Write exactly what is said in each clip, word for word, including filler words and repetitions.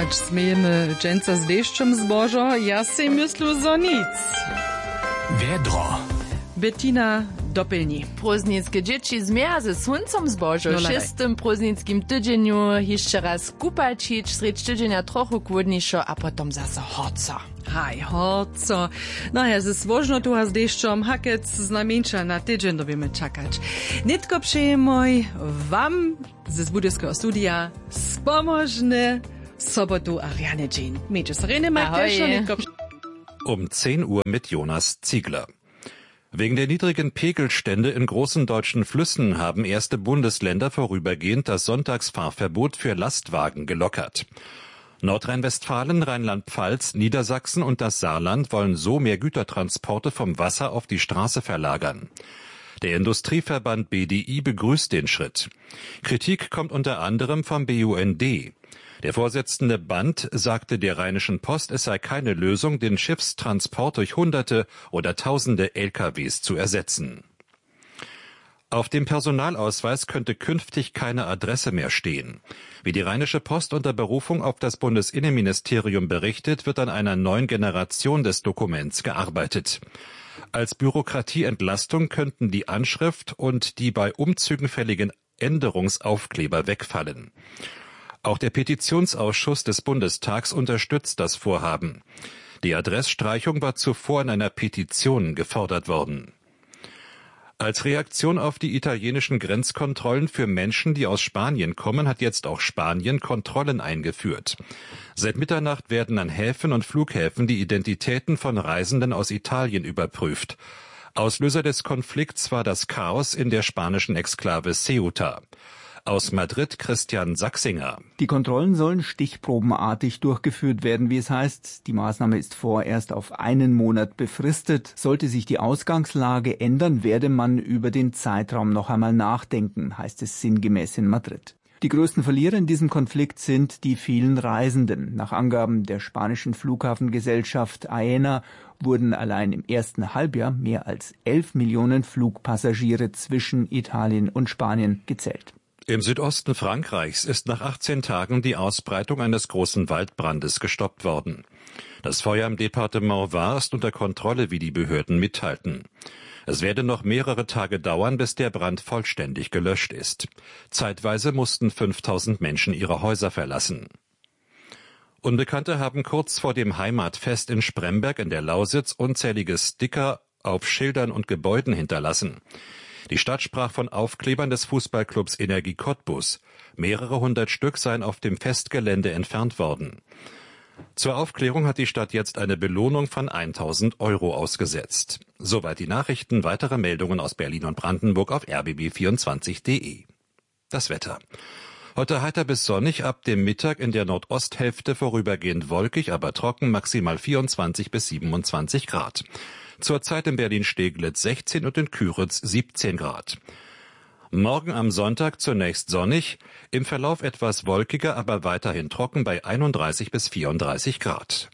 Ać smejemy dżęca z deszczem zbożo, ja si myslu zo nic. Vedro. Bettina Doppelni. Prózdnickie dzieci zmieja ze słońcem zbożo. No, W szestym prózdnickim tydzieniu jeszcze raz kupačić, sredź tydzienia trochu chłodniejszo, a potom zase horco. Haj, horco. No ja, ze zbożnotu a z deszczom hakec znamieńcza na tydzień dobimy czekać. Nitko przyjemoj wam ze Budyskiego studia spomożny sobotu a rjane dzień. Miejcie sereny, Ahoj. Um zehn Uhr mit Jonas Ziegler. Wegen der niedrigen Pegelstände in großen deutschen Flüssen haben erste Bundesländer vorübergehend das Sonntagsfahrverbot für Lastwagen gelockert. Nordrhein-Westfalen, Rheinland-Pfalz, Niedersachsen und das Saarland wollen so mehr Gütertransporte vom Wasser auf die Straße verlagern. Der Industrieverband B D I begrüßt den Schritt. Kritik kommt unter anderem vom B U N D. Der Vorsitzende Band sagte der Rheinischen Post, es sei keine Lösung, den Schiffstransport durch Hunderte oder Tausende L K Ws zu ersetzen. Auf dem Personalausweis könnte künftig keine Adresse mehr stehen. Wie die Rheinische Post unter Berufung auf das Bundesinnenministerium berichtet, wird an einer neuen Generation des Dokuments gearbeitet. Als Bürokratieentlastung könnten die Anschrift und die bei Umzügen fälligen Änderungsaufkleber wegfallen. Auch der Petitionsausschuss des Bundestags unterstützt das Vorhaben. Die Adressstreichung war zuvor in einer Petition gefordert worden. Als Reaktion auf die italienischen Grenzkontrollen für Menschen, die aus Spanien kommen, hat jetzt auch Spanien Kontrollen eingeführt. Seit Mitternacht werden an Häfen und Flughäfen die Identitäten von Reisenden aus Italien überprüft. Auslöser des Konflikts war das Chaos in der spanischen Exklave Ceuta. Aus Madrid Christian Sachsinger. Die Kontrollen sollen stichprobenartig durchgeführt werden, wie es heißt. Die Maßnahme ist vorerst auf einen Monat befristet. Sollte sich die Ausgangslage ändern, werde man über den Zeitraum noch einmal nachdenken, heißt es sinngemäß in Madrid. Die größten Verlierer in diesem Konflikt sind die vielen Reisenden. Nach Angaben der spanischen Flughafengesellschaft Aena wurden allein im ersten Halbjahr mehr als elf Millionen Flugpassagiere zwischen Italien und Spanien gezählt. Im Südosten Frankreichs ist nach achtzehn Tagen die Ausbreitung eines großen Waldbrandes gestoppt worden. Das Feuer im Departement Var ist unter Kontrolle, wie die Behörden mitteilten. Es werde noch mehrere Tage dauern, bis der Brand vollständig gelöscht ist. Zeitweise mussten fünftausend Menschen ihre Häuser verlassen. Unbekannte haben kurz vor dem Heimatfest in Spremberg in der Lausitz unzählige Sticker auf Schildern und Gebäuden hinterlassen. Die Stadt sprach von Aufklebern des Fußballclubs Energie Cottbus. Mehrere hundert Stück seien auf dem Festgelände entfernt worden. Zur Aufklärung hat die Stadt jetzt eine Belohnung von tausend Euro ausgesetzt. Soweit die Nachrichten. Weitere Meldungen aus Berlin und Brandenburg auf r b b vierundzwanzig punkt de. Das Wetter. Heute heiter bis sonnig, ab dem Mittag in der Nordosthälfte vorübergehend wolkig, aber trocken, maximal vierundzwanzig bis siebenundzwanzig Grad. Zurzeit in Berlin-Steglitz sechzehn und in Küritz siebzehn Grad. Morgen am Sonntag zunächst sonnig, im Verlauf etwas wolkiger, aber weiterhin trocken bei einunddreißig bis vierunddreißig Grad.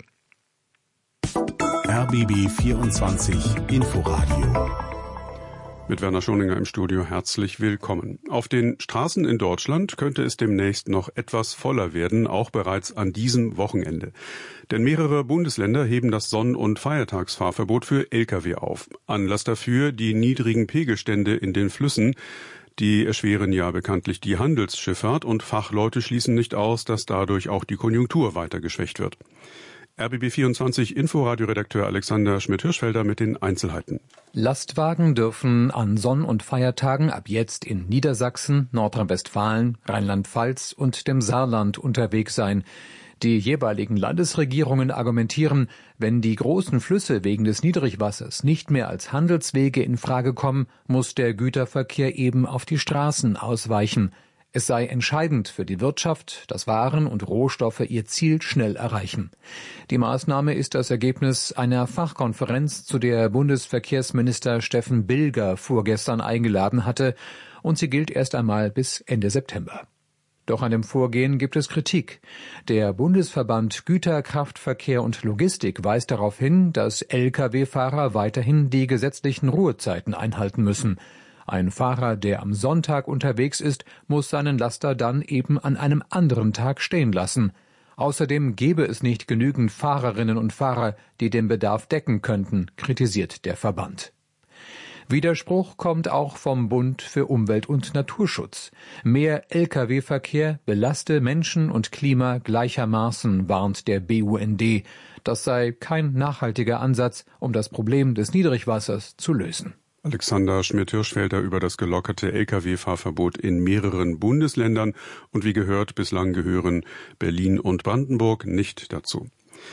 R B B vierundzwanzig Inforadio. Mit Werner Schoninger im Studio herzlich willkommen. Auf den Straßen in Deutschland könnte es demnächst noch etwas voller werden, auch bereits an diesem Wochenende. Denn mehrere Bundesländer heben das Sonn- und Feiertagsfahrverbot für L K W auf. Anlass dafür die niedrigen Pegelstände in den Flüssen. Die erschweren ja bekanntlich die Handelsschifffahrt und Fachleute schließen nicht aus, dass dadurch auch die Konjunktur weiter geschwächt wird. R B B vierundzwanzig Inforadio-Redakteur Alexander Schmidt-Hirschfelder mit den Einzelheiten. Lastwagen dürfen an Sonn- und Feiertagen ab jetzt in Niedersachsen, Nordrhein-Westfalen, Rheinland-Pfalz und dem Saarland unterwegs sein. Die jeweiligen Landesregierungen argumentieren, wenn die großen Flüsse wegen des Niedrigwassers nicht mehr als Handelswege in Frage kommen, muss der Güterverkehr eben auf die Straßen ausweichen. Es sei entscheidend für die Wirtschaft, dass Waren und Rohstoffe ihr Ziel schnell erreichen. Die Maßnahme ist das Ergebnis einer Fachkonferenz, zu der Bundesverkehrsminister Steffen Bilger vorgestern eingeladen hatte, und sie gilt erst einmal bis Ende September. Doch an dem Vorgehen gibt es Kritik. Der Bundesverband Güter, Kraftverkehr und Logistik weist darauf hin, dass L K W-Fahrer weiterhin die gesetzlichen Ruhezeiten einhalten müssen. Ein Fahrer, der am Sonntag unterwegs ist, muss seinen Laster dann eben an einem anderen Tag stehen lassen. Außerdem gäbe es nicht genügend Fahrerinnen und Fahrer, die den Bedarf decken könnten, kritisiert der Verband. Widerspruch kommt auch vom Bund für Umwelt und Naturschutz. Mehr L K W-Verkehr belaste Menschen und Klima gleichermaßen, warnt der B U N D. Das sei kein nachhaltiger Ansatz, um das Problem des Niedrigwassers zu lösen. Alexander Schmidt-Hirschfelder über das gelockerte L K W-Fahrverbot in mehreren Bundesländern. Und wie gehört, bislang gehören Berlin und Brandenburg nicht dazu.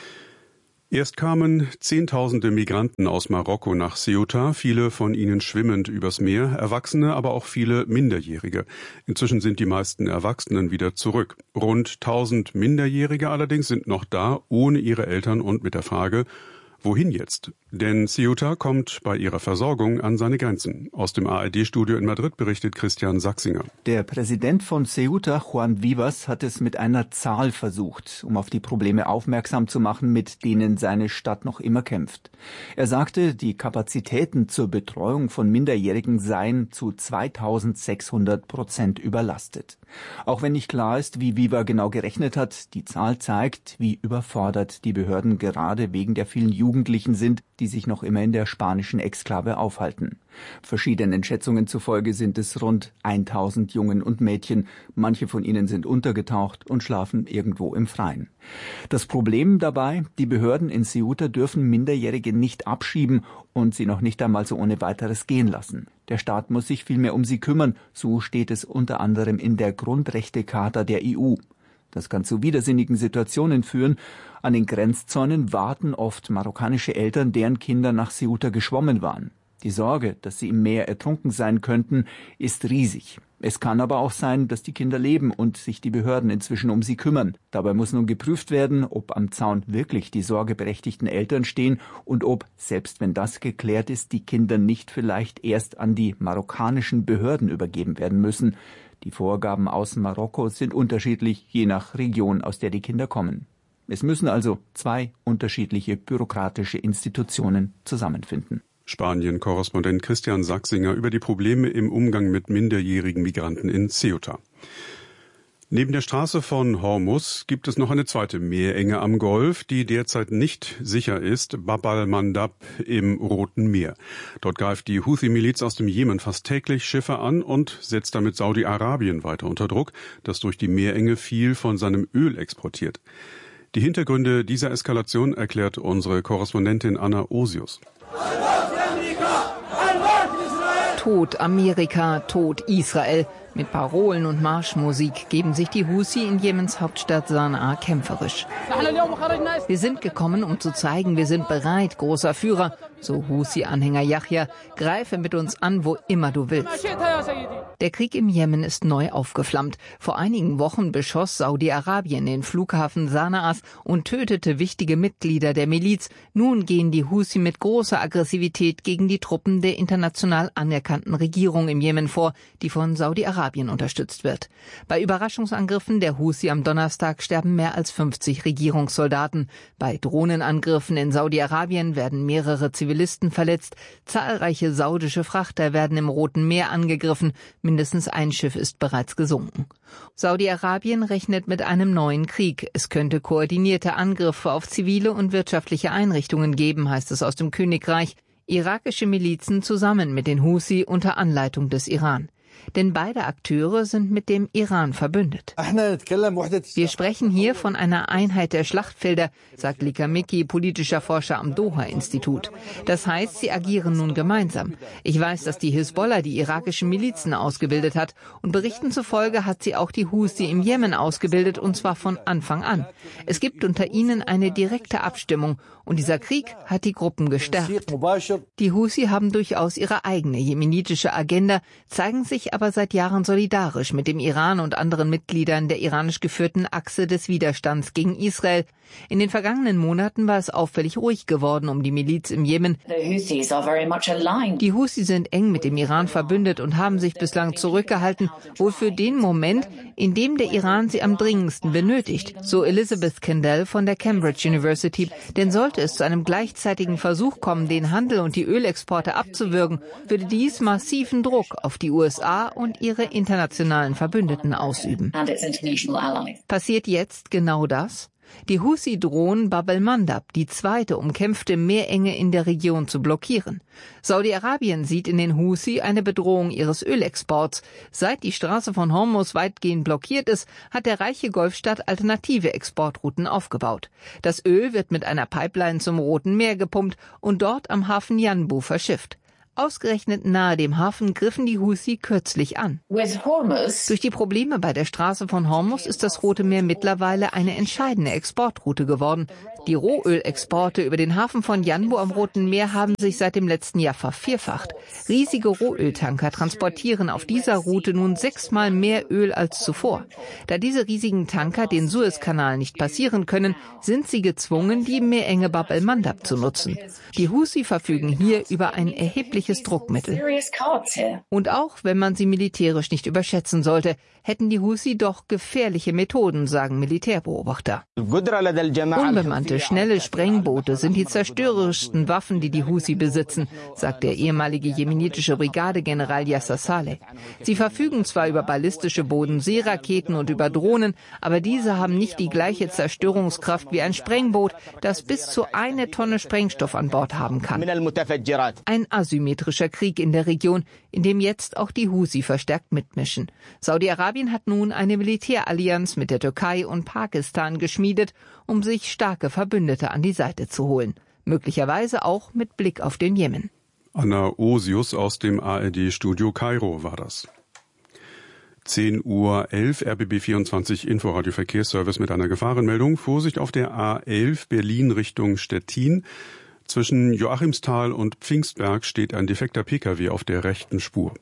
Erst kamen Zehntausende Migranten aus Marokko nach Ceuta, viele von ihnen schwimmend übers Meer, Erwachsene, aber auch viele Minderjährige. Inzwischen sind die meisten Erwachsenen wieder zurück. Rund tausend Minderjährige allerdings sind noch da, ohne ihre Eltern und mit der Frage, wohin jetzt? Denn Ceuta kommt bei ihrer Versorgung an seine Grenzen. Aus dem A R D-Studio in Madrid berichtet Christian Sachsinger. Der Präsident von Ceuta, Juan Vivas, hat es mit einer Zahl versucht, um auf die Probleme aufmerksam zu machen, mit denen seine Stadt noch immer kämpft. Er sagte, die Kapazitäten zur Betreuung von Minderjährigen seien zu zweitausendsechshundert Prozent überlastet. Auch wenn nicht klar ist, wie Viva genau gerechnet hat, die Zahl zeigt, wie überfordert die Behörden gerade wegen der vielen Jugendlichen sind, die sich noch immer in der spanischen Exklave aufhalten. Verschiedenen Schätzungen zufolge sind es rund tausend Jungen und Mädchen. Manche von ihnen sind untergetaucht und schlafen irgendwo im Freien. Das Problem dabei, die Behörden in Ceuta dürfen Minderjährige nicht abschieben und sie noch nicht einmal so ohne weiteres gehen lassen. Der Staat muss sich vielmehr um sie kümmern, so steht es unter anderem in der Grundrechtecharta der E U. Das kann zu widersinnigen Situationen führen. An den Grenzzäunen warten oft marokkanische Eltern, deren Kinder nach Ceuta geschwommen waren. Die Sorge, dass sie im Meer ertrunken sein könnten, ist riesig. Es kann aber auch sein, dass die Kinder leben und sich die Behörden inzwischen um sie kümmern. Dabei muss nun geprüft werden, ob am Zaun wirklich die sorgeberechtigten Eltern stehen und ob, selbst wenn das geklärt ist, die Kinder nicht vielleicht erst an die marokkanischen Behörden übergeben werden müssen. Die Vorgaben aus Marokko sind unterschiedlich, je nach Region, aus der die Kinder kommen. Es müssen also zwei unterschiedliche bürokratische Institutionen zusammenfinden. Spanien-Korrespondent Christian Sachsinger über die Probleme im Umgang mit minderjährigen Migranten in Ceuta. Neben der Straße von Hormuz gibt es noch eine zweite Meerenge am Golf, die derzeit nicht sicher ist, Bab al-Mandab im Roten Meer. Dort greift die Houthi-Miliz aus dem Jemen fast täglich Schiffe an und setzt damit Saudi-Arabien weiter unter Druck, das durch die Meerenge viel von seinem Öl exportiert. Die Hintergründe dieser Eskalation erklärt unsere Korrespondentin Anna Osius. Tod Amerika, Tod Israel. Mit Parolen und Marschmusik geben sich die Houthi in Jemens Hauptstadt Sanaa kämpferisch. Wir sind gekommen, um zu zeigen, wir sind bereit, großer Führer, so Houthi-Anhänger Yahya, greife mit uns an, wo immer du willst. Der Krieg im Jemen ist neu aufgeflammt. Vor einigen Wochen beschoss Saudi-Arabien den Flughafen Sanaas und tötete wichtige Mitglieder der Miliz. Nun gehen die Houthi mit großer Aggressivität gegen die Truppen der international anerkannten Regierung im Jemen vor, die von Saudi-Arabien unterstützt wird. Bei Überraschungsangriffen der Houthi am Donnerstag sterben mehr als fünfzig Regierungssoldaten. Bei Drohnenangriffen in Saudi-Arabien werden mehrere Zivilisten verletzt. Zahlreiche saudische Frachter werden im Roten Meer angegriffen. Mindestens ein Schiff ist bereits gesunken. Saudi-Arabien rechnet mit einem neuen Krieg. Es könnte koordinierte Angriffe auf zivile und wirtschaftliche Einrichtungen geben, heißt es aus dem Königreich. Irakische Milizen zusammen mit den Houthi unter Anleitung des Iran. Denn beide Akteure sind mit dem Iran verbündet. Wir sprechen hier von einer Einheit der Schlachtfelder, sagt Lika Miki, politischer Forscher am Doha-Institut. Das heißt, sie agieren nun gemeinsam. Ich weiß, dass die Hisbollah die irakischen Milizen ausgebildet hat und Berichten zufolge hat sie auch die Houthi im Jemen ausgebildet, und zwar von Anfang an. Es gibt unter ihnen eine direkte Abstimmung und dieser Krieg hat die Gruppen gestärkt. Die Houthi haben durchaus ihre eigene jemenitische Agenda, zeigen sich aber seit Jahren solidarisch mit dem Iran und anderen Mitgliedern der iranisch geführten Achse des Widerstands gegen Israel. In den vergangenen Monaten war es auffällig ruhig geworden um die Miliz im Jemen. Die Houthi sind eng mit dem Iran verbündet und haben sich bislang zurückgehalten, wohl für den Moment, in dem der Iran sie am dringendsten benötigt, so Elizabeth Kendall von der Cambridge University. Denn sollte es zu einem gleichzeitigen Versuch kommen, den Handel und die Ölexporte abzuwürgen, würde dies massiven Druck auf die U S A und ihre internationalen Verbündeten ausüben. Passiert jetzt genau das? Die Husi drohen Bab el-Mandab, die zweite umkämpfte Meerenge in der Region, zu blockieren. Saudi-Arabien sieht in den Husi eine Bedrohung ihres Ölexports. Seit die Straße von Hormuz weitgehend blockiert ist, hat der reiche Golfstaat alternative Exportrouten aufgebaut. Das Öl wird mit einer Pipeline zum Roten Meer gepumpt und dort am Hafen Yanbu verschifft. Ausgerechnet nahe dem Hafen griffen die Husi kürzlich an. Durch die Probleme bei der Straße von Hormuz ist das Rote Meer mittlerweile eine entscheidende Exportroute geworden. Die Rohölexporte über den Hafen von Yanbu am Roten Meer haben sich seit dem letzten Jahr vervierfacht. Riesige Rohöltanker transportieren auf dieser Route nun sechsmal mehr Öl als zuvor. Da diese riesigen Tanker den Suezkanal nicht passieren können, sind sie gezwungen, die Meerenge Bab el-Mandab zu nutzen. Die Husi verfügen hier über ein erhebliches Druckmittel. Und auch wenn man sie militärisch nicht überschätzen sollte, hätten die Husi doch gefährliche Methoden, sagen Militärbeobachter. Unbemannte, schnelle Sprengboote sind die zerstörerischsten Waffen, die die Husi besitzen, sagt der ehemalige jemenitische Brigadegeneral Yasser Saleh. Sie verfügen zwar über ballistische Bodenseeraketen und über Drohnen, aber diese haben nicht die gleiche Zerstörungskraft wie ein Sprengboot, das bis zu eine Tonne Sprengstoff an Bord haben kann. Ein asymmetrischer Krieg in der Region, in dem jetzt auch die Husi verstärkt mitmischen. Saudi-Arabien hat nun eine Militärallianz mit der Türkei und Pakistan geschmiedet, um sich starke Verbündete an die Seite zu holen. Möglicherweise auch mit Blick auf den Jemen. Anna Osius aus dem A R D-Studio Kairo war das. zehn Uhr elf, R B B vierundzwanzig Inforadio Verkehrsservice mit einer Gefahrenmeldung. Vorsicht auf der A elf Berlin Richtung Stettin. Zwischen Joachimsthal und Pfingstberg steht ein defekter Pkw auf der rechten Spur.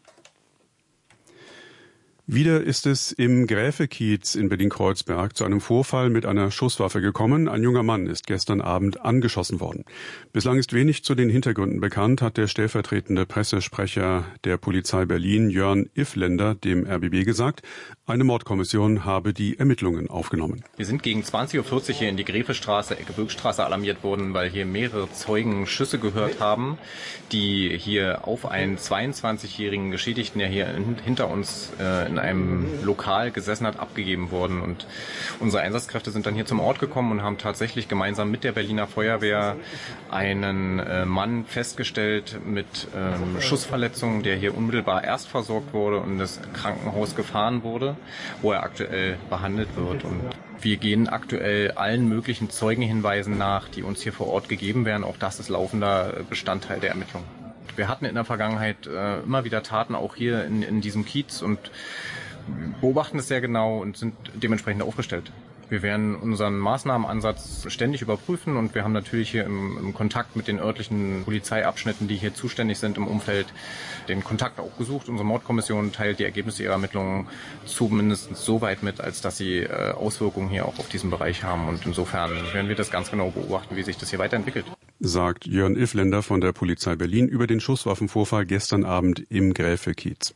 Wieder ist es im Gräfekiez in Berlin-Kreuzberg zu einem Vorfall mit einer Schusswaffe gekommen. Ein junger Mann ist gestern Abend angeschossen worden. Bislang ist wenig zu den Hintergründen bekannt, hat der stellvertretende Pressesprecher der Polizei Berlin, Jörn Iffländer, dem R B B gesagt. Eine Mordkommission habe die Ermittlungen aufgenommen. Wir sind gegen zwanzig Uhr vierzig hier in die Gräfestraße, Ecke Bürgstraße alarmiert worden, weil hier mehrere Zeugen Schüsse gehört haben, die hier auf einen zweiundzwanzigjährigen Geschädigten, der hier hinter uns äh, in einem Lokal gesessen hat, abgegeben worden. Und unsere Einsatzkräfte sind dann hier zum Ort gekommen und haben tatsächlich gemeinsam mit der Berliner Feuerwehr einen äh, Mann festgestellt mit ähm, Schussverletzungen, der hier unmittelbar erst versorgt wurde und in das Krankenhaus gefahren wurde, wo er aktuell behandelt wird. Und wir gehen aktuell allen möglichen Zeugenhinweisen nach, die uns hier vor Ort gegeben werden. Auch das ist laufender Bestandteil der Ermittlungen. Wir hatten in der Vergangenheit äh, immer wieder Taten, auch hier in, in diesem Kiez, und beobachten es sehr genau und sind dementsprechend aufgestellt. Wir werden unseren Maßnahmenansatz ständig überprüfen und wir haben natürlich hier im, im Kontakt mit den örtlichen Polizeiabschnitten, die hier zuständig sind im Umfeld, den Kontakt auch gesucht. Unsere Mordkommission teilt die Ergebnisse ihrer Ermittlungen zumindest so weit mit, als dass sie äh, Auswirkungen hier auch auf diesen Bereich haben. Und insofern werden wir das ganz genau beobachten, wie sich das hier weiterentwickelt. Sagt Jörn Iffländer von der Polizei Berlin über den Schusswaffenvorfall gestern Abend im Gräfekiez.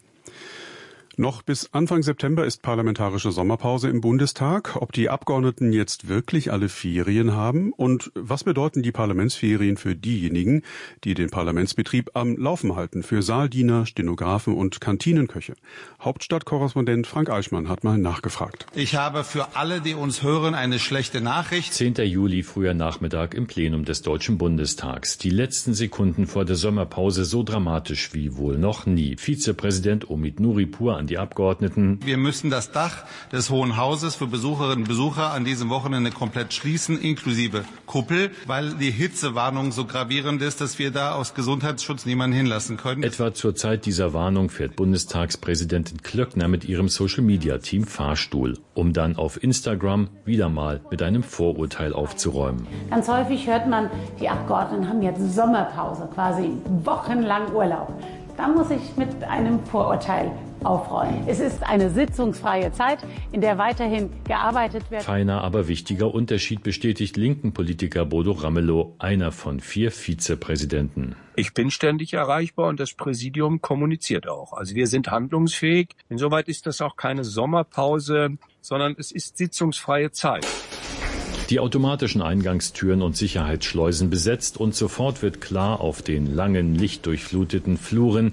Noch bis Anfang September ist parlamentarische Sommerpause im Bundestag. Ob die Abgeordneten jetzt wirklich alle Ferien haben und was bedeuten die Parlamentsferien für diejenigen, die den Parlamentsbetrieb am Laufen halten, für Saaldiener, Stenografen und Kantinenköche? Hauptstadtkorrespondent Frank Eichmann hat mal nachgefragt. Ich habe für alle, die uns hören, eine schlechte Nachricht. zehnter Juli, früher Nachmittag im Plenum des Deutschen Bundestags. Die letzten Sekunden vor der Sommerpause so dramatisch wie wohl noch nie. Vizepräsident Omid Nuripur an die Abgeordneten. Wir müssen das Dach des Hohen Hauses für Besucherinnen und Besucher an diesem Wochenende komplett schließen, inklusive Kuppel, weil die Hitzewarnung so gravierend ist, dass wir da aus Gesundheitsschutz niemanden hinlassen können. Etwa zur Zeit dieser Warnung fährt Bundestagspräsidentin Klöckner mit ihrem Social-Media-Team Fahrstuhl, um dann auf Instagram wieder mal mit einem Vorurteil aufzuräumen. Ganz häufig hört man, die Abgeordneten haben jetzt Sommerpause, quasi wochenlang Urlaub. Da muss ich mit einem Vorurteil aufräumen. Es ist eine sitzungsfreie Zeit, in der weiterhin gearbeitet wird. Feiner, aber wichtiger Unterschied bestätigt linken Politiker Bodo Ramelow, einer von vier Vizepräsidenten. Ich bin ständig erreichbar und das Präsidium kommuniziert auch. Also wir sind handlungsfähig. Insoweit ist das auch keine Sommerpause, sondern es ist sitzungsfreie Zeit. Die automatischen Eingangstüren und Sicherheitsschleusen besetzt und sofort wird klar auf den langen, lichtdurchfluteten Fluren,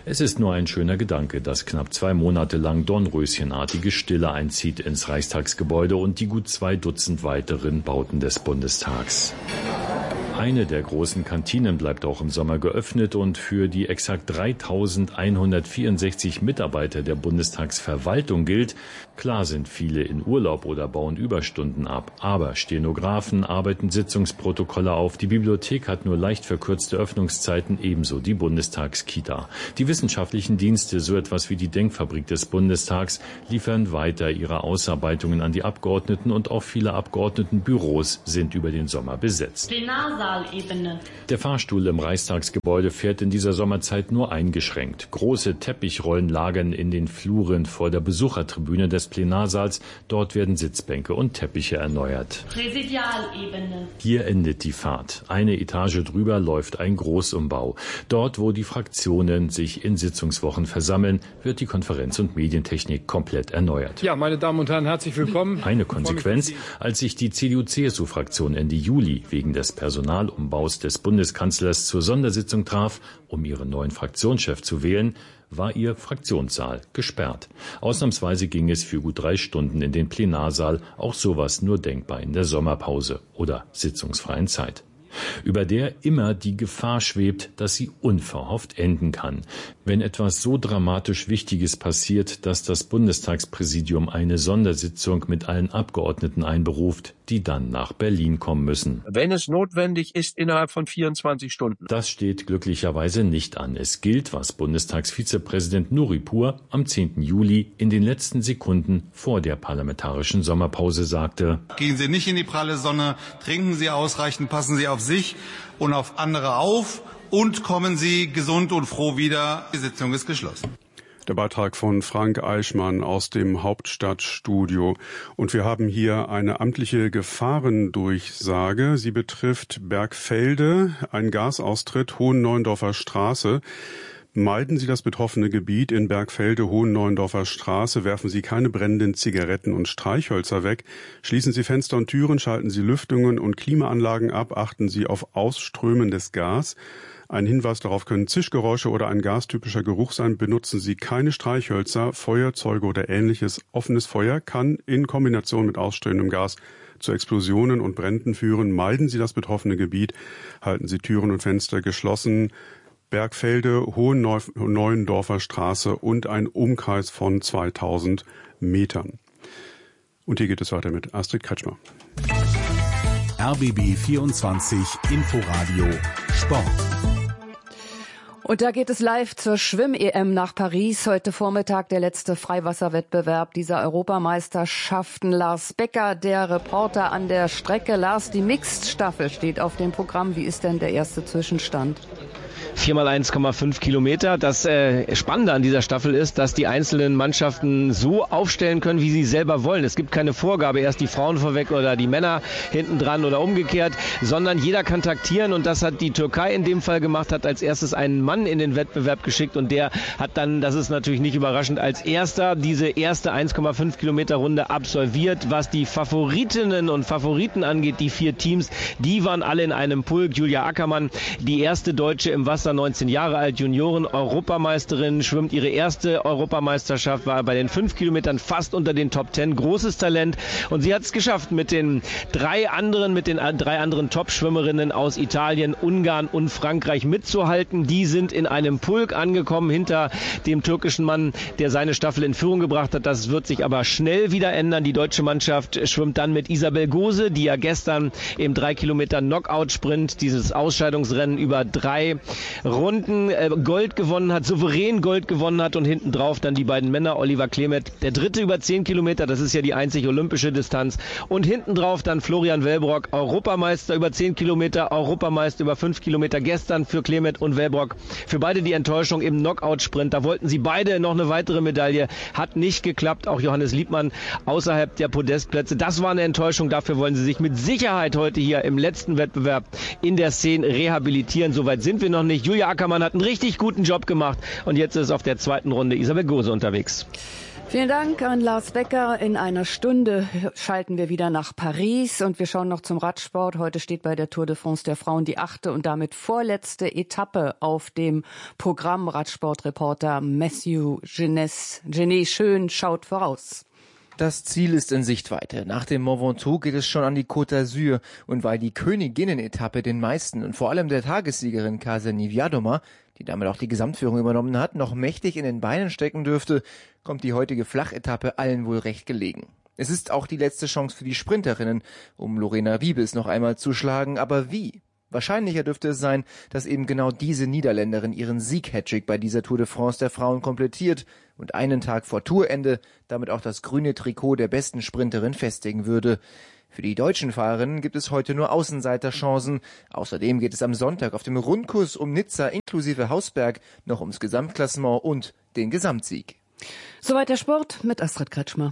Es ist nur ein schöner Gedanke, dass knapp zwei Monate lang dornröschenartige Stille einzieht ins Reichstagsgebäude und die gut zwei Dutzend weiteren Bauten des Bundestags. Eine der großen Kantinen bleibt auch im Sommer geöffnet und für die exakt dreitausendeinhundertvierundsechzig Mitarbeiter der Bundestagsverwaltung gilt, klar sind viele in Urlaub oder bauen Überstunden ab, aber Stenografen arbeiten Sitzungsprotokolle auf, die Bibliothek hat nur leicht verkürzte Öffnungszeiten, ebenso die Bundestagskita. Die wissenschaftlichen Dienste, so etwas wie die Denkfabrik des Bundestags, liefern weiter ihre Ausarbeitungen an die Abgeordneten und auch viele Abgeordnetenbüros sind über den Sommer besetzt. Der Fahrstuhl im Reichstagsgebäude fährt in dieser Sommerzeit nur eingeschränkt. Große Teppichrollen lagern in den Fluren vor der Besuchertribüne des Plenarsaals. Dort werden Sitzbänke und Teppiche erneuert. Präsidialebene. Hier endet die Fahrt. Eine Etage drüber läuft ein Großumbau. Dort, wo die Fraktionen sich in Sitzungswochen versammeln, wird die Konferenz- und Medientechnik komplett erneuert. Ja, meine Damen und Herren, herzlich willkommen. Eine Konsequenz, als sich die C D U-C S U-Fraktion Ende Juli wegen des Personalumbaus des Bundeskanzlers zur Sondersitzung traf, um ihren neuen Fraktionschef zu wählen, war ihr Fraktionssaal gesperrt. Ausnahmsweise ging es für gut drei Stunden in den Plenarsaal, auch sowas nur denkbar in der Sommerpause oder sitzungsfreien Zeit, über der immer die Gefahr schwebt, dass sie unverhofft enden kann. Wenn etwas so dramatisch Wichtiges passiert, dass das Bundestagspräsidium eine Sondersitzung mit allen Abgeordneten einberuft, die dann nach Berlin kommen müssen. Wenn es notwendig ist, innerhalb von vierundzwanzig Stunden. Das steht glücklicherweise nicht an. Es gilt, was Bundestagsvizepräsident Nuripur am zehnten Juli in den letzten Sekunden vor der parlamentarischen Sommerpause sagte. Gehen Sie nicht in die pralle Sonne, trinken Sie ausreichend, passen Sie auf sich und auf andere auf und kommen Sie gesund und froh wieder. Die Sitzung ist geschlossen. Der Beitrag von Frank Eichmann aus dem Hauptstadtstudio. Und wir haben hier eine amtliche Gefahrendurchsage. Sie betrifft Bergfelde, ein Gasaustritt, Hohenneuendorfer Straße. Meiden Sie das betroffene Gebiet in Bergfelde, Hohenneuendorfer Straße, werfen Sie keine brennenden Zigaretten und Streichhölzer weg, schließen Sie Fenster und Türen, schalten Sie Lüftungen und Klimaanlagen ab, achten Sie auf ausströmendes Gas. Ein Hinweis darauf können Zischgeräusche oder ein gastypischer Geruch sein. Benutzen Sie keine Streichhölzer, Feuerzeuge oder ähnliches. Offenes Feuer kann in Kombination mit ausstrehendem Gas zu Explosionen und Bränden führen. Meiden Sie das betroffene Gebiet, halten Sie Türen und Fenster geschlossen. Bergfelde, Hohenneuendorfer Straße und ein Umkreis von zweitausend Metern. Und hier geht es weiter mit Astrid Kretschmer. R B B vierundzwanzig Inforadio Sport. Und da geht es live zur Schwimm-E M nach Paris. Heute Vormittag der letzte Freiwasserwettbewerb dieser Europameisterschaften. Lars Becker, der Reporter an der Strecke. Lars, die Mixed-Staffel steht auf dem Programm. Wie ist denn der erste Zwischenstand? vier mal eins Komma fünf Kilometer. Das äh, Spannende an dieser Staffel ist, dass die einzelnen Mannschaften so aufstellen können, wie sie selber wollen. Es gibt keine Vorgabe, erst die Frauen vorweg oder die Männer hinten dran oder umgekehrt, sondern jeder kann taktieren und das hat die Türkei in dem Fall gemacht, hat als erstes einen Mann in den Wettbewerb geschickt und der hat dann, das ist natürlich nicht überraschend, als erster diese erste eins Komma fünf Kilometer Runde absolviert. Was die Favoritinnen und Favoriten angeht, die vier Teams, die waren alle in einem Pulk. Julia Ackermann, die erste Deutsche im Wasser, neunzehn Jahre alt, Junioren-Europameisterin, schwimmt ihre erste Europameisterschaft, war bei den fünf Kilometern fast unter den Top Ten, großes Talent und sie hat es geschafft mit den drei anderen, mit den drei anderen Top-Schwimmerinnen aus Italien, Ungarn und Frankreich mitzuhalten. Die sind in einem Pulk angekommen hinter dem türkischen Mann, der seine Staffel in Führung gebracht hat. Das wird sich aber schnell wieder ändern. Die deutsche Mannschaft schwimmt dann mit Isabel Gose, die ja gestern im drei Kilometer Knockout-Sprint dieses Ausscheidungsrennen über drei Runden äh, Gold gewonnen hat, souverän Gold gewonnen hat und hinten drauf dann die beiden Männer, Oliver Klemet, der dritte über zehn Kilometer, das ist ja die einzig olympische Distanz und hinten drauf dann Florian Wellbrock, Europameister über zehn Kilometer, Europameister über fünf Kilometer, gestern für Klemet und Wellbrock, für beide die Enttäuschung im Knockout-Sprint, da wollten sie beide noch eine weitere Medaille, hat nicht geklappt, auch Johannes Liebmann außerhalb der Podestplätze, das war eine Enttäuschung, dafür wollen sie sich mit Sicherheit heute hier im letzten Wettbewerb in der Szene rehabilitieren, soweit sind wir noch nicht. Julia Ackermann hat einen richtig guten Job gemacht und jetzt ist auf der zweiten Runde Isabel Gose unterwegs. Vielen Dank an Lars Becker. In einer Stunde schalten wir wieder nach Paris und wir schauen noch zum Radsport. Heute steht bei der Tour de France der Frauen die achte und damit vorletzte Etappe auf dem Programm. Radsportreporter Matthew Genet Schön schaut voraus. Das Ziel ist in Sichtweite. Nach dem Mont Ventoux geht es schon an die Côte d'Azur. Und weil die Königinnen-Etappe den meisten und vor allem der Tagessiegerin Ksenia Viadoma, die damit auch die Gesamtführung übernommen hat, noch mächtig in den Beinen stecken dürfte, kommt die heutige Flachetappe allen wohl recht gelegen. Es ist auch die letzte Chance für die Sprinterinnen, um Lorena Wiebes noch einmal zu schlagen. Aber wie? Wahrscheinlicher dürfte es sein, dass eben genau diese Niederländerin ihren Sieg-Hattrick bei dieser Tour de France der Frauen komplettiert und einen Tag vor Tourende damit auch das grüne Trikot der besten Sprinterin festigen würde. Für die deutschen Fahrerinnen gibt es heute nur Außenseiterchancen. Außerdem geht es am Sonntag auf dem Rundkurs um Nizza inklusive Hausberg noch ums Gesamtklassement und den Gesamtsieg. Soweit der Sport mit Astrid Kretschmer.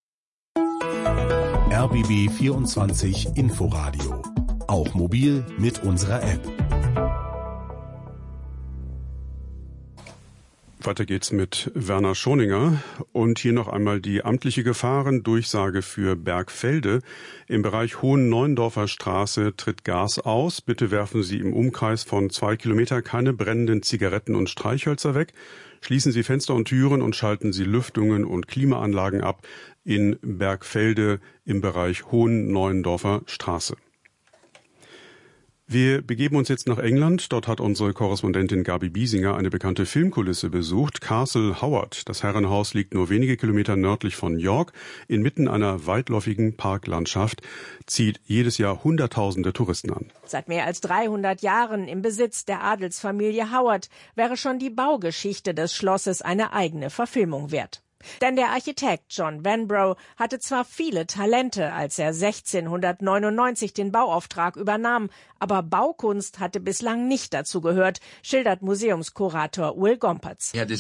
R B B vierundzwanzig Inforadio. Auch mobil mit unserer App. Weiter geht's mit Werner Schoninger und hier noch einmal die amtliche Gefahrendurchsage für Bergfelde. Im Bereich Hohen-Neuendorfer Straße tritt Gas aus. Bitte werfen Sie im Umkreis von zwei Kilometer keine brennenden Zigaretten und Streichhölzer weg. Schließen Sie Fenster und Türen und schalten Sie Lüftungen und Klimaanlagen ab in Bergfelde im Bereich Hohen-Neuendorfer Straße. Wir begeben uns jetzt nach England. Dort hat unsere Korrespondentin Gabi Biesinger eine bekannte Filmkulisse besucht. Castle Howard. Das Herrenhaus liegt nur wenige Kilometer nördlich von York. Inmitten einer weitläufigen Parklandschaft zieht jedes Jahr Hunderttausende Touristen an. Seit mehr als dreihundert Jahren im Besitz der Adelsfamilie Howard wäre schon die Baugeschichte des Schlosses eine eigene Verfilmung wert. Denn der Architekt John Vanbrugh hatte zwar viele Talente, als er sechzehnhundertneunundneunzig den Bauauftrag übernahm, aber Baukunst hatte bislang nicht dazu gehört, schildert Museumskurator Will Gompertz. Er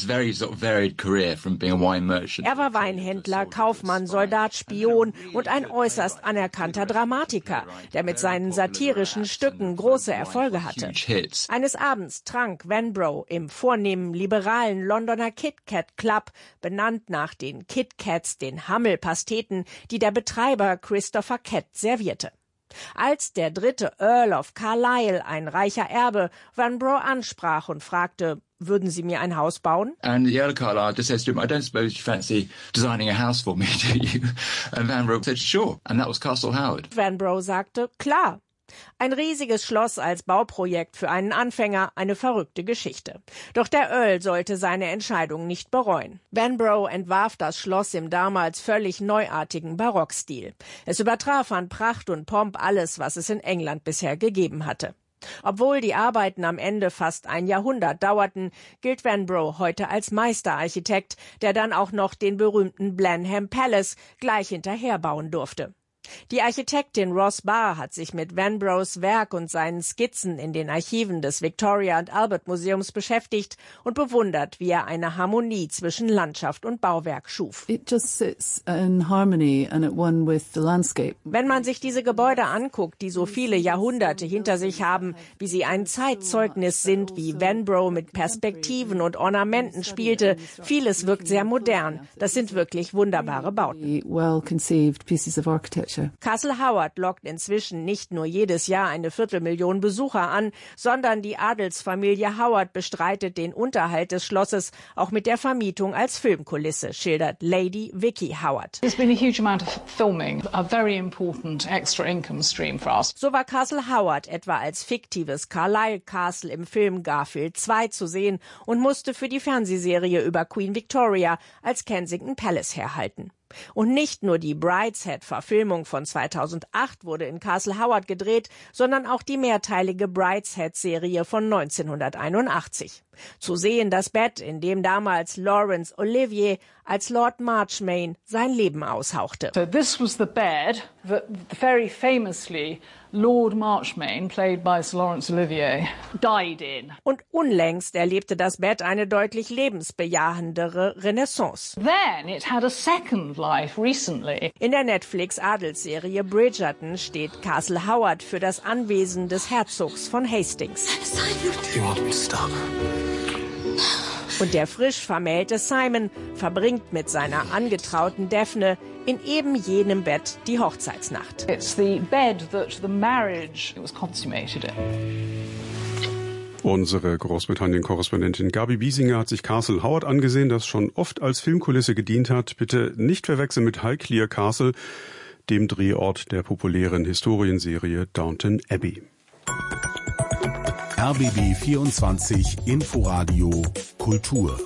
war Weinhändler, Kaufmann, Soldat, Spion und ein äußerst anerkannter Dramatiker, der mit seinen satirischen Stücken große Erfolge hatte. Eines Abends trank Vanbrugh im vornehmen liberalen Londoner Kit Kat Club, benannt nach den Kit Kats, den Hammelpasteten, die der Betreiber Christopher Kett servierte. Als der dritte Earl of Carlisle, ein reicher Erbe, Vanbrugh ansprach und fragte, würden Sie mir ein Haus bauen? And the Earl of Carlisle just says to him, I don't suppose you fancy designing a house for me, do you? And Vanbrugh said, sure. And that was Castle Howard. Vanbrugh sagte, klar. Ein riesiges Schloss als Bauprojekt für einen Anfänger, eine verrückte Geschichte. Doch der Earl sollte seine Entscheidung nicht bereuen. Vanbrugh entwarf das Schloss im damals völlig neuartigen Barockstil. Es übertraf an Pracht und Pomp alles, was es in England bisher gegeben hatte. Obwohl die Arbeiten am Ende fast ein Jahrhundert dauerten, gilt Vanbrugh heute als Meisterarchitekt, der dann auch noch den berühmten Blenheim Palace gleich hinterher bauen durfte. Die Architektin Ross Barr hat sich mit Vanbrughs Werk und seinen Skizzen in den Archiven des Victoria and Albert Museums beschäftigt und bewundert, wie er eine Harmonie zwischen Landschaft und Bauwerk schuf. It just sits in harmony and at one with the landscape. Wenn man sich diese Gebäude anguckt, die so viele Jahrhunderte hinter sich haben, wie sie ein Zeitzeugnis sind, wie Vanbrugh mit Perspektiven und Ornamenten spielte, vieles wirkt sehr modern. Das sind wirklich wunderbare Bauten. Well conceived pieces of architecture. Castle Howard lockt inzwischen nicht nur jedes Jahr eine Viertelmillion Besucher an, sondern die Adelsfamilie Howard bestreitet den Unterhalt des Schlosses auch mit der Vermietung als Filmkulisse, schildert Lady Vicky Howard. There's been a huge amount of filming, a very important extra income stream for us. So war Castle Howard etwa als fiktives Carlisle Castle im Film Garfield zwei zu sehen und musste für die Fernsehserie über Queen Victoria als Kensington Palace herhalten. Und nicht nur die Brideshead-Verfilmung von zweitausendacht wurde in Castle Howard gedreht, sondern auch die mehrteilige Brideshead-Serie von neunzehnhunderteinundachtzig. Zu sehen das Bett, in dem damals Laurence Olivier als Lord Marchmain sein Leben aushauchte. So this was the bed that very famously Lord Marchmain, played by Sir Laurence Olivier, died in. Und unlängst erlebte das Bett eine deutlich lebensbejahendere Renaissance. Then it had a second life recently. In der Netflix-Adelsserie Bridgerton steht Castle Howard für das Anwesen des Herzogs von Hastings. You want me to stop? Und der frisch vermählte Simon verbringt mit seiner angetrauten Daphne in eben jenem Bett die Hochzeitsnacht. It's the bed that the marriage was consummated in. Unsere Großbritannien-Korrespondentin Gabi Biesinger hat sich Castle Howard angesehen, das schon oft als Filmkulisse gedient hat. Bitte nicht verwechseln mit Highclere Castle, dem Drehort der populären Historienserie Downton Abbey. R B B vierundzwanzig Inforadio Kultur.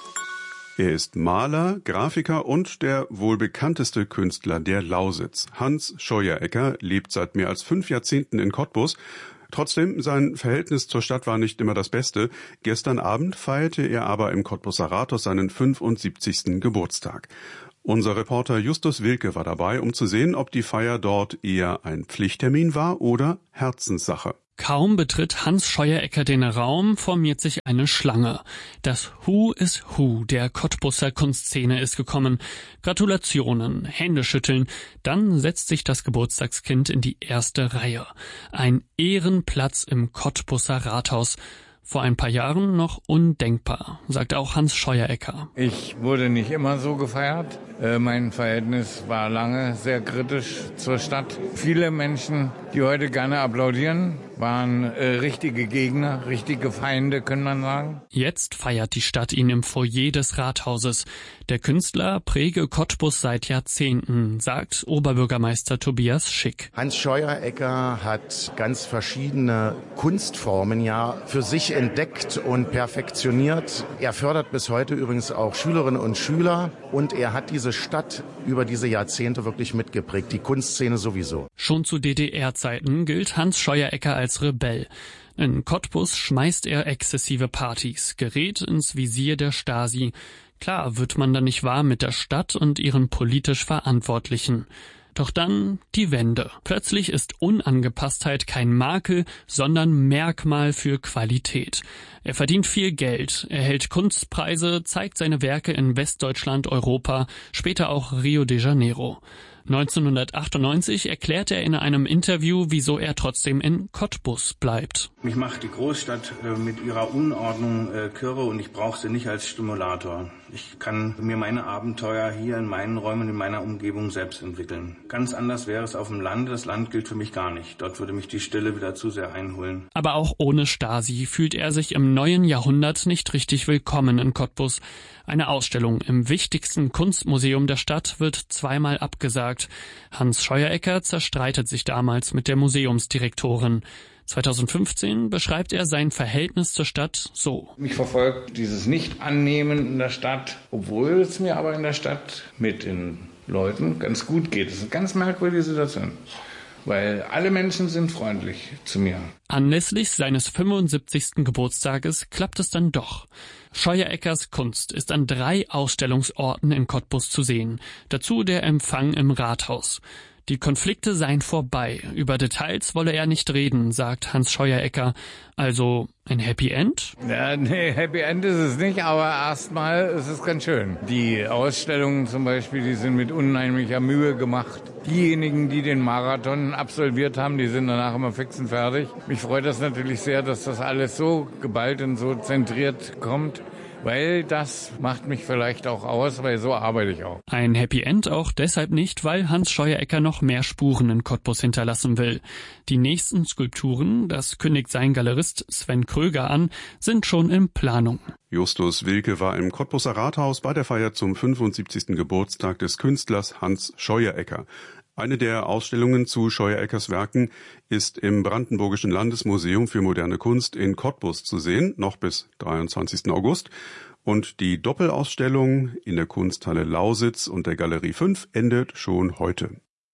Er ist Maler, Grafiker und der wohl bekannteste Künstler der Lausitz. Hans Scheuerecker lebt seit mehr als fünf Jahrzehnten in Cottbus. Trotzdem, sein Verhältnis zur Stadt war nicht immer das Beste. Gestern Abend feierte er aber im Cottbuser Rathaus seinen fünfundsiebzigsten Geburtstag. Unser Reporter Justus Wilke war dabei, um zu sehen, ob die Feier dort eher ein Pflichttermin war oder Herzenssache. Kaum betritt Hans Scheuerecker den Raum, formiert sich eine Schlange. Das Who is Who der Cottbuser Kunstszene ist gekommen. Gratulationen, Hände schütteln, dann setzt sich das Geburtstagskind in die erste Reihe. Ein Ehrenplatz im Cottbuser Rathaus. Vor ein paar Jahren noch undenkbar, sagt auch Hans Scheuerecker. Ich wurde nicht immer so gefeiert. Mein Verhältnis war lange sehr kritisch zur Stadt. Viele Menschen, die heute gerne applaudieren, waren äh, richtige Gegner, richtige Feinde, kann man sagen. Jetzt feiert die Stadt ihn im Foyer des Rathauses. Der Künstler präge Cottbus seit Jahrzehnten, sagt Oberbürgermeister Tobias Schick. Hans Scheuerecker hat ganz verschiedene Kunstformen ja für sich entdeckt und perfektioniert. Er fördert bis heute übrigens auch Schülerinnen und Schüler und er hat diese Stadt über diese Jahrzehnte wirklich mitgeprägt, die Kunstszene sowieso. Schon zu D D R-Zeiten gilt Hans Scheuerecker als Rebell. In Cottbus schmeißt er exzessive Partys, gerät ins Visier der Stasi. Klar wird man dann nicht warm mit der Stadt und ihren politisch Verantwortlichen. Doch dann die Wende. Plötzlich ist Unangepasstheit kein Makel, sondern Merkmal für Qualität. Er verdient viel Geld, erhält Kunstpreise, zeigt seine Werke in Westdeutschland, Europa, später auch Rio de Janeiro. neunzehnhundertachtundneunzig erklärt er in einem Interview, wieso er trotzdem in Cottbus bleibt. Mich macht die Großstadt äh, mit ihrer Unordnung äh, kirre und ich brauche sie nicht als Stimulator. Ich kann mir meine Abenteuer hier in meinen Räumen, in meiner Umgebung selbst entwickeln. Ganz anders wäre es auf dem Land. Das Land gilt für mich gar nicht. Dort würde mich die Stille wieder zu sehr einholen. Aber auch ohne Stasi fühlt er sich im neuen Jahrhundert nicht richtig willkommen in Cottbus. Eine Ausstellung im wichtigsten Kunstmuseum der Stadt wird zweimal abgesagt. Hans Scheuerecker zerstreitet sich damals mit der Museumsdirektorin. zweitausendfünfzehn beschreibt er sein Verhältnis zur Stadt so. Mich verfolgt dieses Nicht-Annehmen in der Stadt, obwohl es mir aber in der Stadt mit den Leuten ganz gut geht. Das ist eine ganz merkwürdige Situation, weil alle Menschen sind freundlich zu mir. Anlässlich seines fünfundsiebzigsten Geburtstages klappt es dann doch. Scheuereckers Kunst ist an drei Ausstellungsorten in Cottbus zu sehen. Dazu der Empfang im Rathaus. Die Konflikte seien vorbei. Über Details wolle er nicht reden, sagt Hans Scheuerecker. Also ein Happy End? Ja, nee, Happy End ist es nicht, aber erstmal ist es ganz schön. Die Ausstellungen zum Beispiel, die sind mit unheimlicher Mühe gemacht. Diejenigen, die den Marathon absolviert haben, die sind danach immer fix und fertig. Mich freut das natürlich sehr, dass das alles so geballt und so zentriert kommt. Weil das macht mich vielleicht auch aus, weil so arbeite ich auch. Ein Happy End auch deshalb nicht, weil Hans Scheuerecker noch mehr Spuren in Cottbus hinterlassen will. Die nächsten Skulpturen, das kündigt sein Galerist Sven Kröger an, sind schon in Planung. Justus Wilke war im Cottbuser Rathaus bei der Feier zum fünfundsiebzigsten Geburtstag des Künstlers Hans Scheuerecker. Eine der Ausstellungen zu Scheuereckers Werken ist im Brandenburgischen Landesmuseum für moderne Kunst in Cottbus zu sehen, noch bis dreiundzwanzigsten August. Und die Doppelausstellung in der Kunsthalle Lausitz und der Galerie fünf endet schon heute.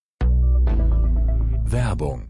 Werbung.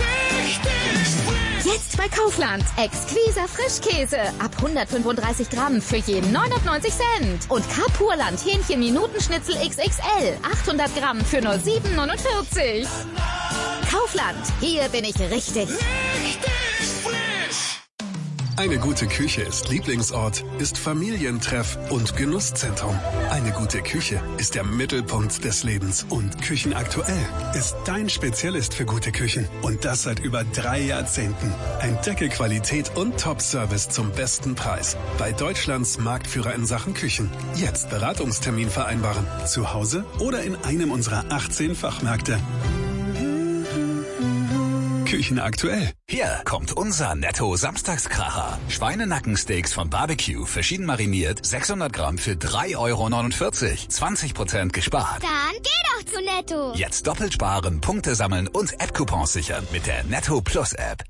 Jetzt bei Kaufland. Exquiser Frischkäse. Ab hundertfünfunddreißig Gramm für jeden neunundneunzig Cent. Und Kapurland Hähnchen Minutenschnitzel X X L. achthundert Gramm für nur sieben neunundvierzig. Kaufland. Hier bin ich richtig. Richtig frisch. Eine gute Küche ist Lieblingsort, ist Familientreff und Genusszentrum. Eine gute Küche ist der Mittelpunkt des Lebens. Und Küchenaktuell ist dein Spezialist für gute Küchen. Und das seit über drei Jahrzehnten. Entdecke Qualität und Top-Service zum besten Preis. Bei Deutschlands Marktführer in Sachen Küchen. Jetzt Beratungstermin vereinbaren. Zu Hause oder in einem unserer achtzehn Fachmärkte. Küchenaktuell. Hier kommt unser Netto-Samstagskracher. Schweinenackensteaks von Barbecue, verschieden mariniert, sechshundert Gramm für drei Euro neunundvierzig. zwanzig Prozent gespart. Dann geh doch zu Netto. Jetzt doppelt sparen, Punkte sammeln und App-Coupons sichern mit der Netto Plus App.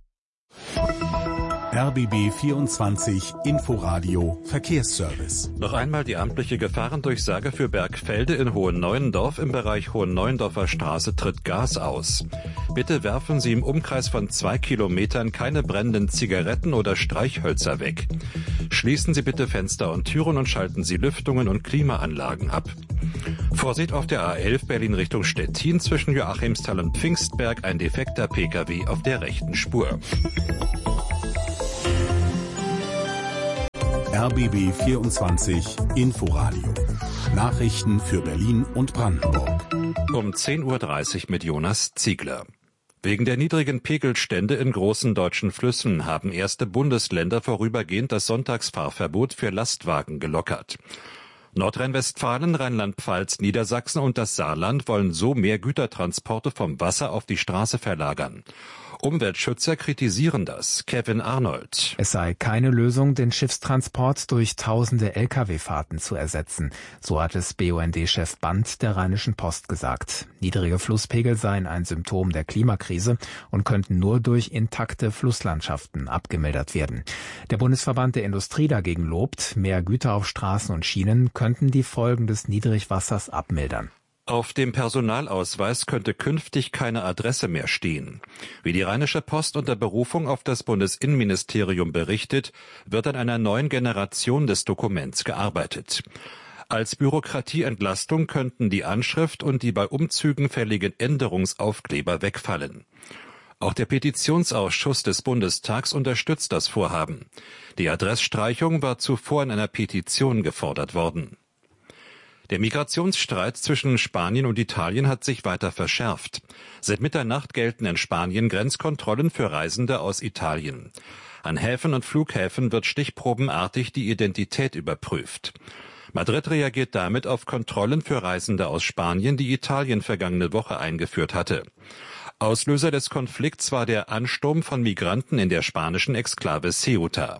R B B vierundzwanzig Inforadio Verkehrsservice. Noch einmal die amtliche Gefahrendurchsage für Bergfelde in Hohenneuendorf. Im Bereich Hohenneuendorfer Straße tritt Gas aus. Bitte werfen Sie im Umkreis von zwei Kilometern keine brennenden Zigaretten oder Streichhölzer weg. Schließen Sie bitte Fenster und Türen und schalten Sie Lüftungen und Klimaanlagen ab. Vorsicht auf der A elf Berlin Richtung Stettin zwischen Joachimsthal und Pfingstberg, ein defekter Pkw auf der rechten Spur. R B B vierundzwanzig Inforadio. Nachrichten für Berlin und Brandenburg. Um zehn Uhr dreißig mit Jonas Ziegler. Wegen der niedrigen Pegelstände in großen deutschen Flüssen haben erste Bundesländer vorübergehend das Sonntagsfahrverbot für Lastwagen gelockert. Nordrhein-Westfalen, Rheinland-Pfalz, Niedersachsen und das Saarland wollen so mehr Gütertransporte vom Wasser auf die Straße verlagern. Umweltschützer kritisieren das. Kevin Arnold. Es sei keine Lösung, den Schiffstransport durch tausende L K W-Fahrten zu ersetzen. So hat es B U N D-Chef Band der Rheinischen Post gesagt. Niedrige Flusspegel seien ein Symptom der Klimakrise und könnten nur durch intakte Flusslandschaften abgemildert werden. Der Bundesverband der Industrie dagegen lobt, mehr Güter auf Straßen und Schienen könnten die Folgen des Niedrigwassers abmildern. Auf dem Personalausweis könnte künftig keine Adresse mehr stehen. Wie die Rheinische Post unter Berufung auf das Bundesinnenministerium berichtet, wird an einer neuen Generation des Dokuments gearbeitet. Als Bürokratieentlastung könnten die Anschrift und die bei Umzügen fälligen Änderungsaufkleber wegfallen. Auch der Petitionsausschuss des Bundestags unterstützt das Vorhaben. Die Adressstreichung war zuvor in einer Petition gefordert worden. Der Migrationsstreit zwischen Spanien und Italien hat sich weiter verschärft. Seit Mitternacht gelten in Spanien Grenzkontrollen für Reisende aus Italien. An Häfen und Flughäfen wird stichprobenartig die Identität überprüft. Madrid reagiert damit auf Kontrollen für Reisende aus Spanien, die Italien vergangene Woche eingeführt hatte. Auslöser des Konflikts war der Ansturm von Migranten in der spanischen Exklave Ceuta.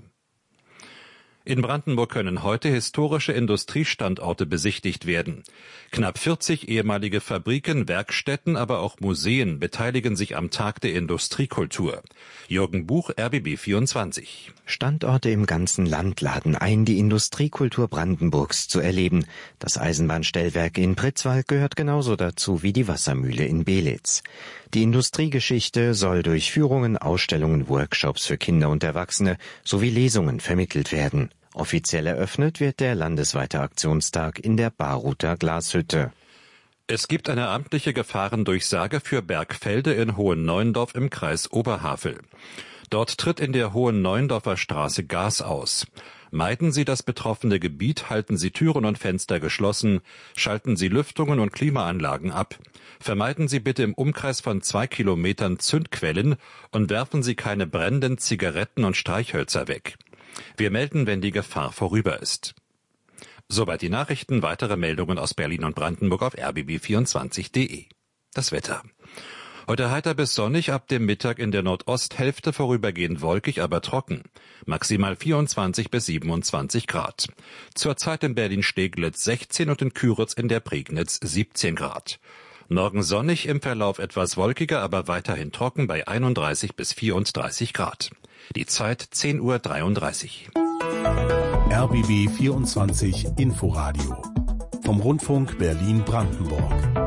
In Brandenburg können heute historische Industriestandorte besichtigt werden. Knapp vierzig ehemalige Fabriken, Werkstätten, aber auch Museen beteiligen sich am Tag der Industriekultur. Jürgen Buch, R B B vierundzwanzig. Standorte im ganzen Land laden ein, die Industriekultur Brandenburgs zu erleben. Das Eisenbahnstellwerk in Pritzwalk gehört genauso dazu wie die Wassermühle in Belitz. Die Industriegeschichte soll durch Führungen, Ausstellungen, Workshops für Kinder und Erwachsene sowie Lesungen vermittelt werden. Offiziell eröffnet wird der landesweite Aktionstag in der Baruther Glashütte. Es gibt eine amtliche Gefahrendurchsage für Bergfelde in Hohenneuendorf im Kreis Oberhavel. Dort tritt in der Hohenneuendorfer Straße Gas aus. Meiden Sie das betroffene Gebiet, halten Sie Türen und Fenster geschlossen, schalten Sie Lüftungen und Klimaanlagen ab. Vermeiden Sie bitte im Umkreis von zwei Kilometern Zündquellen und werfen Sie keine brennenden Zigaretten und Streichhölzer weg. Wir melden, wenn die Gefahr vorüber ist. Soweit die Nachrichten, weitere Meldungen aus Berlin und Brandenburg auf r b b vierundzwanzig punkt de. Das Wetter. Heute heiter bis sonnig, ab dem Mittag in der Nordosthälfte vorübergehend wolkig, aber trocken. Maximal vierundzwanzig bis siebenundzwanzig Grad. Zurzeit in Berlin-Steglitz sechzehn und in Küritz in der Prignitz siebzehn Grad. Morgen sonnig, im Verlauf etwas wolkiger, aber weiterhin trocken bei einunddreißig bis vierunddreißig Grad. Die Zeit zehn Uhr dreiunddreißig. R B B vierundzwanzig Inforadio vom Rundfunk Berlin-Brandenburg.